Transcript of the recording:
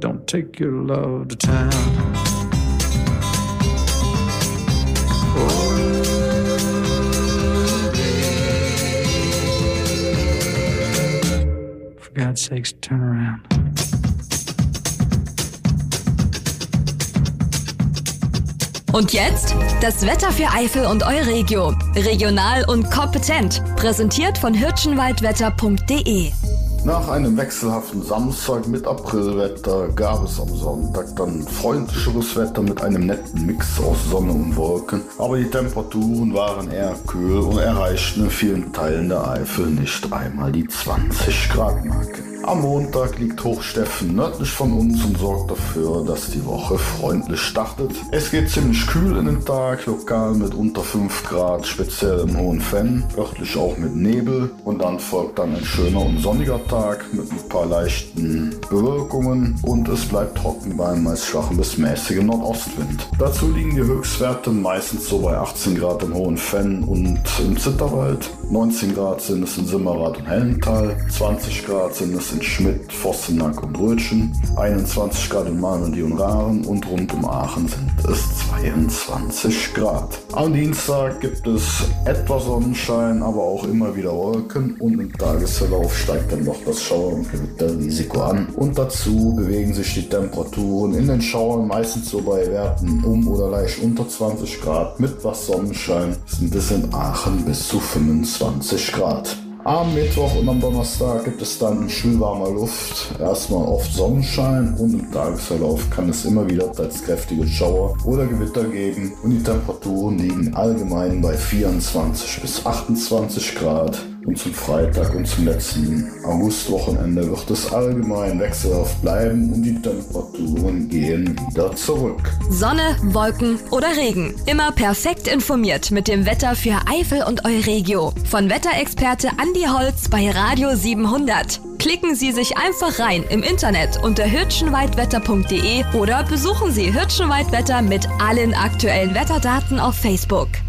don't take your love to town. For God's sakes, turn around. Und jetzt das Wetter für Eifel und Euregio. Regional und kompetent. Präsentiert von hirschenwaldwetter.de. Nach einem wechselhaften Samstag mit Aprilwetter gab es am Sonntag dann freundlicheres Wetter mit einem netten Mix aus Sonne und Wolken. Aber die Temperaturen waren eher kühl und erreichten in vielen Teilen der Eifel nicht einmal die 20 Grad Marke. Am Montag liegt Hochsteffen nördlich von uns und sorgt dafür, dass die Woche freundlich startet. Es geht ziemlich kühl in den Tag, lokal mit unter 5 Grad, speziell im Hohen Fenn, örtlich auch mit Nebel. Und dann folgt dann ein schöner und sonniger Tag mit ein paar leichten Bewölkungen und es bleibt trocken bei einem meist schwachen bis mäßigen Nordostwind. Dazu liegen die Höchstwerte meistens so bei 18 Grad im Hohen Fenn und im Zitterwald, 19 Grad sind es in Simmerath und Hellental, 20 Grad sind es in Schmidt, Vossenack und Rötchen, 21 Grad in Malmedy und Raren und rund um Aachen sind es 22 Grad. Am Dienstag gibt es etwas Sonnenschein, aber auch immer wieder Wolken und im Tagesverlauf steigt dann noch das Schauer- und Gewitterrisiko an. Und dazu bewegen sich die Temperaturen in den Schauern meistens so bei Werten um oder leicht unter 20 Grad. Mit was Sonnenschein sind es in Aachen bis zu 25 Grad. Am Mittwoch und am Donnerstag gibt es dann in schwülwarmer Luft erstmal oft Sonnenschein und im Tagesverlauf kann es immer wieder teils kräftige Schauer oder Gewitter geben und die Temperaturen liegen allgemein bei 24 bis 28 Grad. Und zum Freitag und zum letzten Augustwochenende wird es allgemein wechselhaft bleiben und die Temperaturen gehen wieder zurück. Sonne, Wolken oder Regen. Immer perfekt informiert mit dem Wetter für Eifel und Euregio. Von Wetterexperte Andi Holz bei Radio 700. Klicken Sie sich einfach rein im Internet unter hirschenwaldwetter.de oder besuchen Sie Hirschenwaldwetter mit allen aktuellen Wetterdaten auf Facebook.